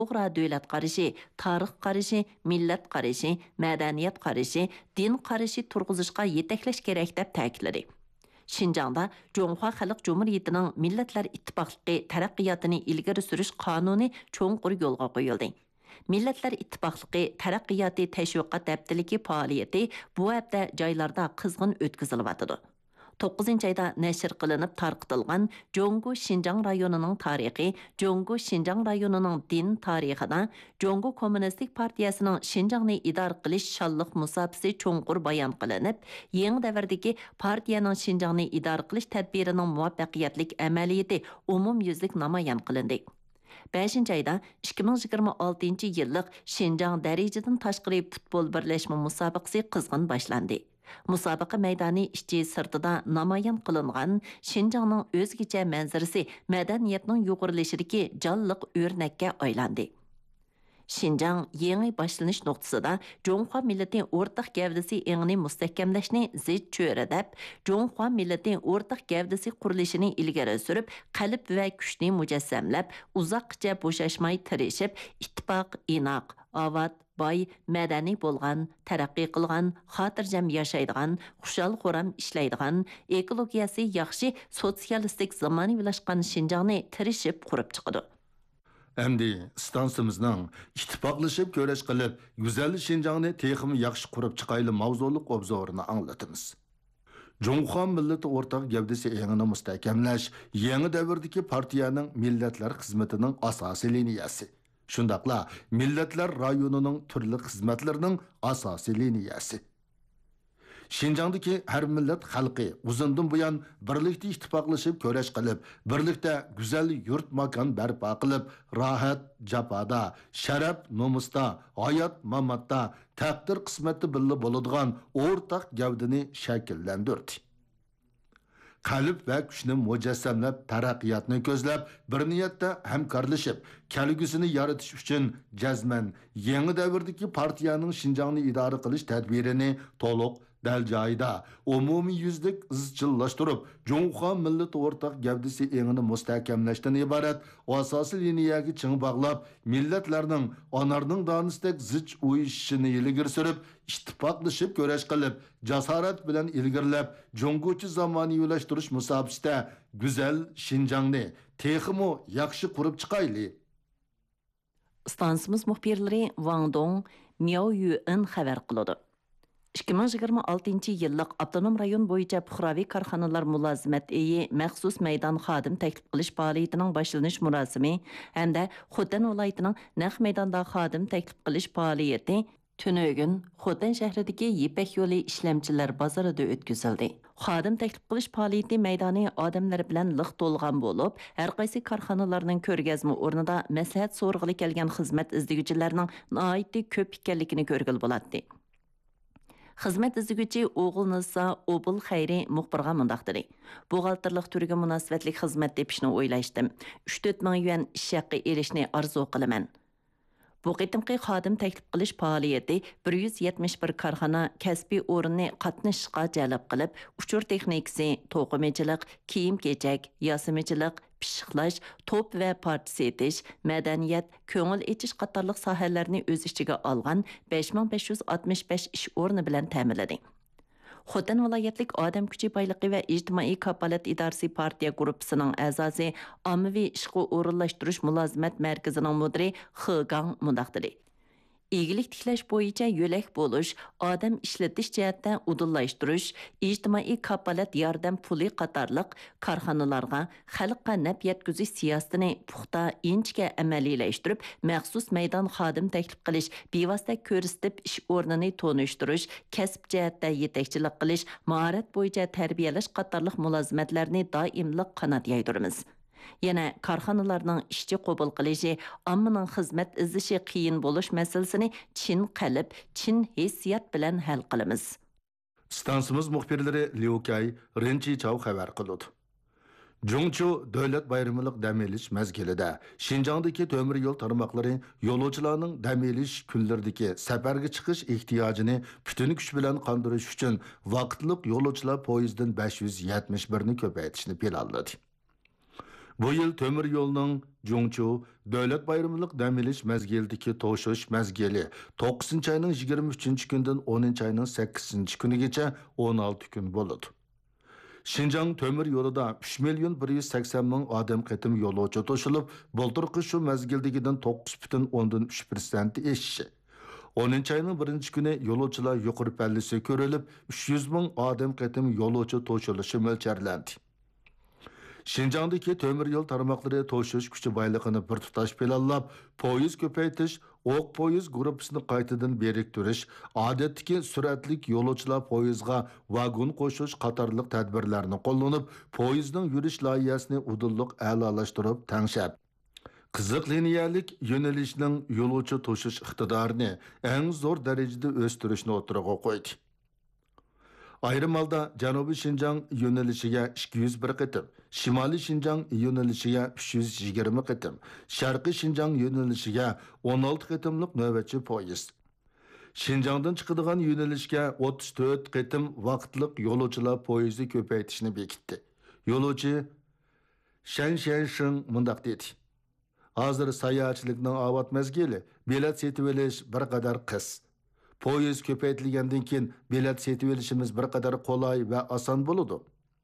Uyg'ur davlat qarashi, tarix qarashi, millat qarashi, madaniyat qarashi, din qarashi turg'izishga yetaklash kerak deb ta'kidladi. Şinjangda Жоңхуа Халық Cumhuriyetining Millatlar Ittifoqligi taraqqiyotini ilgari surish qonuni cho'nqur yo'lga qo'yildi. Millatlar Ittifoqligi taraqqiyoti tashviqot haftaligi faoliyati bu hafta joylarda qizg'in o'tkazilyotdi. 9 ayda nashr qilinib tarqitilgan Jongu Şinjang rayonining tarixi, Jongu Şinjang rayonining din tarixida Jongu Kommunistik partiyasining Şinjangni idora qilish shonliq musofasi cho'nqur bayon qilinib, yangi davrdagi partiyaning Şinjangni idora qilish tadbirining muvaffaqiyatli amaliyati umumyuzlik namoyon qilindi. 5 ayda 2026 yillik Şinjang darajadan tashqari futbol birlashma musobaqasi qizg'in boshlandi. Musobaqa maydoni ichki sirtida namoyon qilingan Şinjangning o'zgacha manzarasi madaniyatning yuqorilishidagi jonliq o'rnakka aylandi. Şinjang yangi boshlanish nuqtasida Jonghua millati o'rtaq gavdasi engini mustahkamlashni zich cho'ra deb, Jonghua millati o'rtaq gavdasi qurilishini ilgari surib, qalb va kuchni mujassamlab, uzoqcha bo'shashmay tirishib, ittifoq, inoq, ovat, boy, madaniy bo'lgan, taraqqiy qilgan, xotirjam yashaydigan, xushal-xuram ishlaydigan, ekologiyasi yaxshi, sotsialistik zamonaviylashgan Şinjangni tirishib qurib chiqdi. Әмді станцымызның ittifoqlashib ko'rash qilib, güzel Şinjangni texmi yaxshi qurib chiqayli mavzuliq obzorini anglatamiz. Jonghua millati o'rtaq gavdasi engini mustahkamlash yangi davrdagi partiyaning millatlar xizmatining asosiy liniyasi. Shundaqla millatlar rayonining turli xizmatlarining asosiy liniyasi. Şinjangdaki her millet xalqi uzundan buyan birlikte ittifaqlashib ko'rash qilib, birlikte güzel yurt makan barpo qilib, rahat jafoda, sharaf nomusda, hayot mamatda, taqdir qismati birli bo'ladigan o'rtaq gavdini shakllantirdi. Qalb va kuchni mujassamlab, taraqqiyotni ko'zlab, bir niyatda hamkorlashib, kelgusini yaratish uchun jazman yangi davrdagi partiyaning Şinjangni idora qilish tadbirini to'liq dal joyida umumiy yuzlik izchillashtirib, Jonghua millati o'rtaq gavdasi engini mustahkamlashdan iborat asosiy liniyaga ching bog'lab, millatlarning onarning donisdak zich o'yishishini ilgari surib, ittifoqlashib ko'rash qilib, jasorat bilan ilgirlab, Jonguchi zamoniylashtirish musobaqasida go'zal Şinjangni texmo yaxshi qurib chiqayli. Stansimiz muxbirlari Wang Dong, Miao Yuan xabar qiladi. 2026 yillik avtonom rayon bo'yicha puxraviy korxonalar mulozimat eyi maxsus maydon xodim taklif qilish faoliyatining boshlanish murosimi hamda Xotan viloyatining naq maydonda xodim taklif qilish faoliyati Tünögün Xotan shahridagi Yipak yo'li ishlamchilar bozorida o'tkazildi. Xodim taklif qilish faoliyati maydoni odamlar bilan liq to'lgan bo'lib, har qaysi korxonalarning ko'rgazma o'rnida maslahat so'rg'ili kelgan xizmat izlaguvchilarning nihoyatda ko'p ekanligini ko'rgil bo'ladi. Xizmat izlaguvchi o'g'il Nisa Obul Xayri muxbirga mundaq dedi. Buğaltırlıq türüge münasibətlik xizmat tepishni o'ylashdim. 3-4 ming yuan ish haqi erishni arzu qilaman. Bu qitimqi xodim taklif qilish faoliyati 171 korxona kasbiy o'rinni qatnashishga jalb qilib, uchur texnikasi, to'qimachilik, kiyim-kechak, yasimichilik, pishiqlash, top va parcha etish, madaniyat, ko'ngil etish qatorliq sohalarni o'z ichiga olgan 5565 ish o'rni bilan ta'minladi. Xotan viloyatlik odam kuchi boyligi va ijtimoiy kafolat idorasi partiya gruppasining a'zosi, ommaviy ishga o'rinlashtirish mulozimat markazining mudiri Xigang mundaq dedi. Egilik tiklash bo'yicha yo'lak bo'lish, odam ishlatish jihatdan udullashtirish, ijtimoiy kafolat yordam puli qatorliq korxonalarga xalqqa naf yetkazish siyosatini puxta inchga amaliylashtiriib, maxsus maydon xodim taklif qilish, bevosita ko'rsatib ish o'rnini to'nishtirish, kasb jihatda yetakchilik qilish, mahorat bo'yicha tarbiyalash qatorliq mulozimatlarni doimliq qanot yaydiramiz. Yana korxonalarning ishchi qabul qilishi, ommaning xizmat izlashi qiyin bo'lish masalasini chin qalb, chin hissiyat bilan hal qilamiz. Stansimiz muxbirlari Liu Kai, Renchi Chao xabar qildi. Jungchu davlat bayramilik dam olish mezgilida Şinjangdagi temir yo'l tarmoqlari yo'lovchilarning dam olish kunlaridagi safarga chiqish ehtiyojini butun kuch bilan qondirish uchun vaqtliq yo'lovchilar poyezdidan 571 ni ko'paytirishni planladi. Bu yıl tömür yolunun Jongchu Dövlət bayramlıq dam olish mezgildagi to'shish mezgili 9 ayning 23 kundan 10 ayning 8 kunigacha 16 kun bo'ladi. Şinjan tömür yolida 3 milyon 180 ming odam qatim yo'lovchi to'shilib, bulturqi shu mezgildagidan 9,3% eshishi. 10 ayning 1-kuni yo'lovchilar yuqori pallisi ko'rilib, 300 ming odam qatim yo'lovchi to'shilishi mo'ljallanadi. Şinjandagi tömür yol tarmoqlari to'shish kuchi boyligini bir tutash planlab, poyezd ko'paytirish, o'q poyezd gruppasini qaytadan beriktirish, odatdagi suratlik yo'lovchilar poyezdga vagon qo'shish qatorliq tadbirlarni qo'llanib, poyezdning yurish loyihasini udulliq a'lolashtirib, tangshab qiziq liniyalik yo'nalishning yo'lovchi to'shish iqtidorini eng zo'r darajada o'stirishni o'tirg'a qo'ydi. Ayrim holda Janubiy Şinjan yo'nalishiga 201 qatim, Shimoliy Şinjan yo'nalishiga 320 qatim, Sharqiy Şinjan yo'nalishiga 16 qatimliq navbatchi poyezd. Şinjandan chiqadigan yo'nalishga 34 qatim vaqtliq yo'lovchilar poyezdi ko'paytirishni bekitdi. Yo'lovchi Shan Sheng mundaq dedi. Hozir sayohatchilikning avvat mezgili, bilet setib olish bir qadar qis. Poyezd ko'paytirilgandan keyin bilet setib olishimiz bir qadar qulay va oson bo'ladi.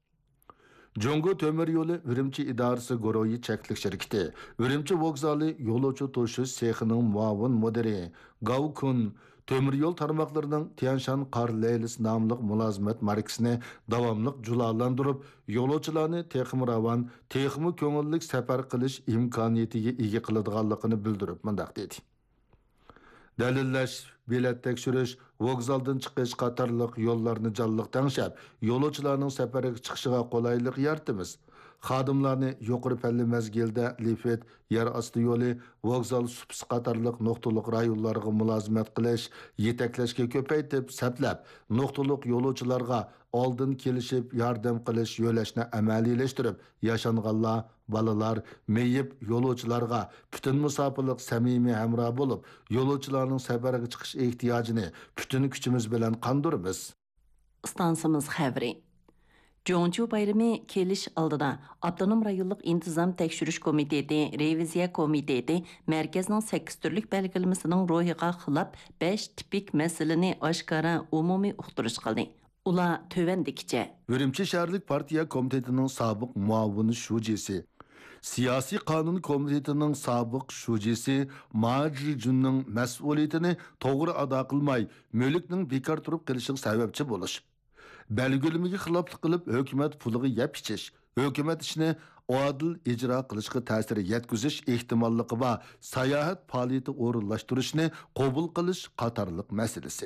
Jongo Tömür yo'li Urumchi idorasi guruhi cheklik shirkati, Urumchi vokzali yo'lovchi to'shish sexining muavin mudiri Gavkun Tömür yo'l tarmoqlarining Tianshan Qar Leylis nomli mulozimat markasini davomli julalantirib, yo'lovchilarni texmi ravon, texmi ko'ngillik safar qilish imkoniyatiga ega qiladiganligini bildirib mundaq dedi. Dalillash, bilet tekshirish, vokzaldan chiqish qatorliq yo'llarni jonliq tangshab, yo'lovchilarning safariga chiqishiga qulaylik yaratamiz. Xodimlarni yuqori palli mezgilda lifet, yer osti yo'li, vokzal supsi qatorliq nuqtaliq rayonlarga mulozimat qilish, yetaklashga ko'paytib, saplab, nuqtaliq yo'lovchilarga oldin kelishib, yordam qilish yo'lashni amaliylashtirib, yashanganlar, balalar, meyib yo'lovchilarga butun musofirlik samimiy hamroh bo'lib, yo'lovchilarning safarga chiqish ehtiyojini butun kuchimiz bilan qondiramiz. Stansimiz xəbri. Jongchu bayrami kelish oldida Avtonom rayonluq intizom tekshirish komiteti, reviziya komiteti markazning 8 turlik belgilamasining ro'yiga xilop 5 tipik masalani oshkora umumiy uqtirish qildi. Ular tövendikicha. Urumchi shaharlik partiya komitetining sobiq muavini shujisi, Siyosiy qonun komitetining sobiq shujisi Majrijunning mas'uliyatini to'g'ri ado qilmay, mulkning bekor turib qilishiga sababchi bo'lish. Belgilimiga xiloflik qilib, hukumat puliga yeb ichish, hukumat ishini adil ijro qilishga ta'sir yetkazish ehtimolligi va sayohat faoliyati o'rinlashtirishni qabul qilish qatorliq masalasi.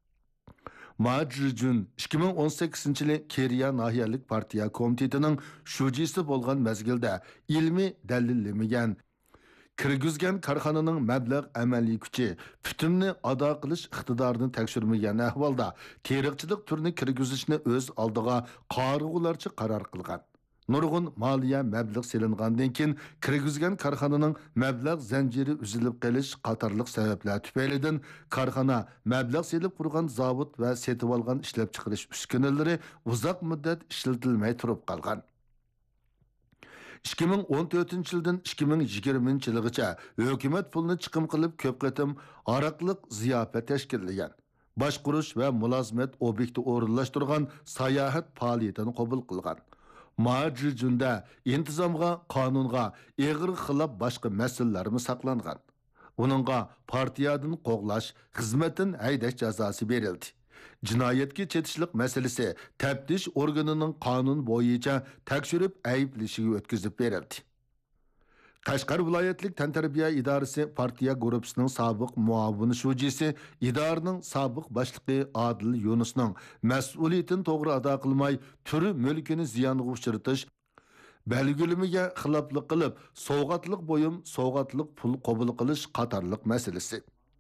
Majrijun 2018-yili Keriya nahiyalik partiya komitetining shujisi bo'lgan mezgilda ilmiy dalillamagan kirgizgan korxonaning mablag' amaliy kuchi putunni ado qilish iqtidorini tekshirmagan ahvolda teriqchilik turini kirgizishni o'z oldiga qarg'ularcha qaror qilgan. Nurg'un moliya mablag' selingandan keyin kirgizgan korxonaning mablag' zanjiri uzilib qolish qatorliq sabablar tufaylidan korxona mablag' selib qurgan zavod va setib olgan ishlab chiqarish uskunalari uzoq muddat ishlatilmay turib qolgan. 2014-yildan 2020-yilgacha hukumat pulni chiqim qilib ko'p qatim aroqliq ziyofat tashkillagan, boshqurish va mulozimat obyekti o'rinlashtirgan sayohat faoliyatini qabul qilgan. Majrijunda intizomga, qonunga eg'ir xilof boshqa masalalarmi saqlangan. Uningga partiyadan qo'g'lash, xizmatdan haydash jazosi berildi. Jinoyatga chetishlik masalasi taftish organining qonun bo'yicha tekshirib ayblashiga o'tkazib berildi. Qashqar viloyatlik tantarbiya idorasi partiya guruhisining sobiq muavini shujisi, idoraning sobiq boshlig'i Adil Yunusning mas'uliyatini to'g'ri ado qilmay, turi mulkini ziyonga uchratish, belgilimiga xiloflik qilib, sovg'atliq bo'yim, sovg'atliq pul qabul qilish qatorliq masalasi.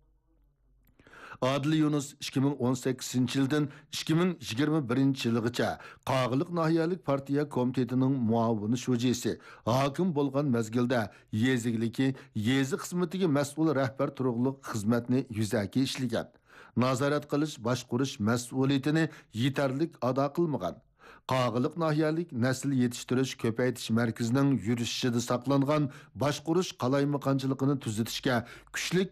Adil Yunus 2018-yildan 2021-yilgacha Qog'iliq nahiyalik partiya komitetining muavini shujisi, hokim bo'lgan mezgilda yezigligi, yezi xizmatiga mas'ul rahbar turug'liq xizmatni yuzaki ishlagan. Nazorat qilish, boshqurish mas'uliyatini yetarlik ado qilmagan. Qağılıq nahiyalik nəsil yetiştiriş köpəytiş mərkəzinin yürüşüşüdə saqlanğan başquruş qalaymaqançılığını tüzütüşkə küçlük